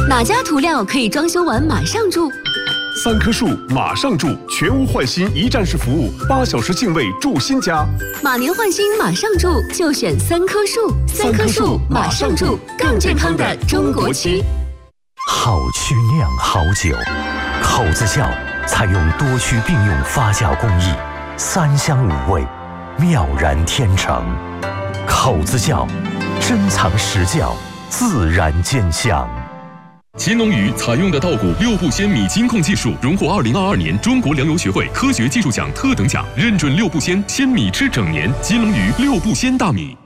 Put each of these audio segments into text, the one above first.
哪家涂料可以装修完马上住 ？3棵树马上住，全屋换新一站式服务，8小时净位住新家。 马年换新马上住，就选3棵树。3棵树马上住，更健康的中国区。 好曲酿好酒，口子窖采用多区并用发酵工艺，3香5味，妙然天成。口子窖，珍藏实窖，自然见香。 乾隆鱼采用的稻谷6步鲜米金控技术，荣获2022年中国粮油学会科学技术奖特等奖，认准6步鲜米吃整年。金龙鱼6步鲜大米。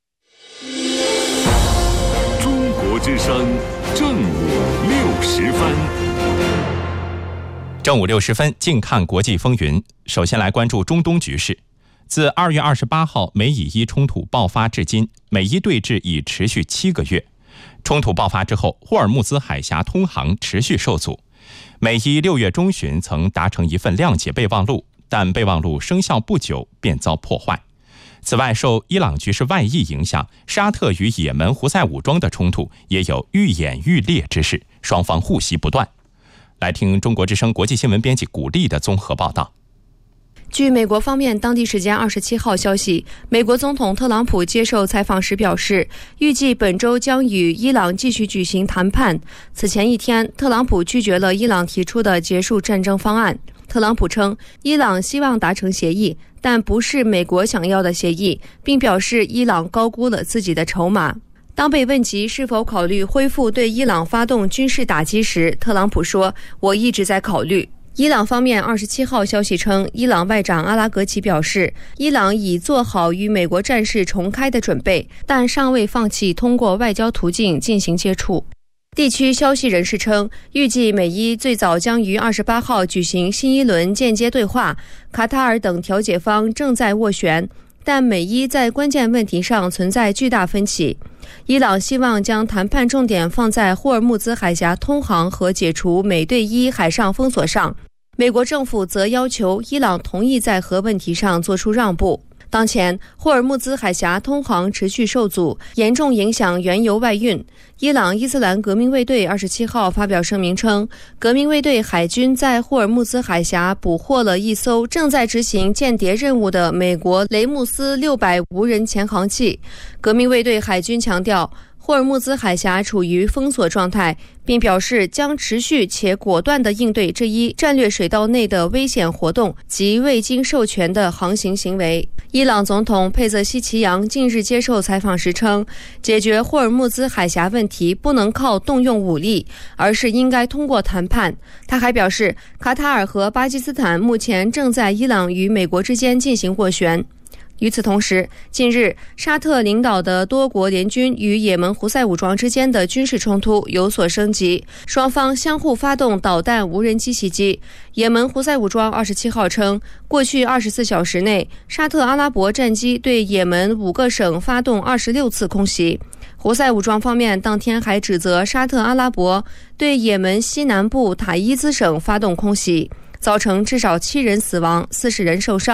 中国之声，正午60分。 正午60分，近看国际风云。首先来关注中东局势。自2月28号美以伊冲突爆发至今，美伊对峙已持续7个月。冲突爆发之后，霍尔木兹海峡通航持续受阻。美伊6月中旬曾达成一份谅解备忘录，但备忘录生效不久便遭破坏。此外，受伊朗局势外溢影响，沙特与也门胡塞武装的冲突也有愈演愈烈之势，双方互袭不断。来听中国之声国际新闻编辑古丽的综合报道。 据美国方面当地时间27号消息，美国总统特朗普接受采访时表示，预计本周将与伊朗继续举行谈判。此前一天，特朗普拒绝了伊朗提出的结束战争方案。特朗普称，伊朗希望达成协议，但不是美国想要的协议，并表示伊朗高估了自己的筹码。当被问及是否考虑恢复对伊朗发动军事打击时，特朗普说：“我一直在考虑。”伊朗方面27号消息称，伊朗外长阿拉格齐表示，伊朗已做好与美国战事重开的准备，但尚未放弃通过外交途径进行接触。地区消息人士称，预计美伊最早将于28号举行新一轮间接对话，卡塔尔等调解方正在斡旋，但美伊在关键问题上存在巨大分歧。伊朗希望将谈判重点放在霍尔木兹海峡通航和解除美对伊海上封锁上，美国政府则要求伊朗同意在核问题上做出让步。当前，霍尔木兹海峡通航持续受阻，严重影响原油外运。伊朗伊斯兰革命卫队27号发表声明称，革命卫队海军在霍尔木兹海峡捕获了一艘正在执行间谍任务的美国雷姆斯600无人潜航器。革命卫队海军强调，霍尔木兹海峡处于封锁状态，并表示将持续且果断地应对这一战略水道内的危险活动及未经授权的航行行为。伊朗总统佩泽西奇扬近日接受采访时称，解决霍尔木兹海峡问题不能靠动用武力，而是应该通过谈判。他还表示，卡塔尔和巴基斯坦目前正在伊朗与美国之间进行斡旋。与此同时，近日沙特领导的多国联军与也门胡塞武装之间的军事冲突有所升级，双方相互发动导弹无人机袭击。也门胡塞武装27号称，过去24小时内，沙特阿拉伯战机对也门5个省发动26次空袭。胡塞武装方面当天还指责沙特阿拉伯对也门西南部塔伊兹省发动空袭，造成至少7人死亡，40人受伤。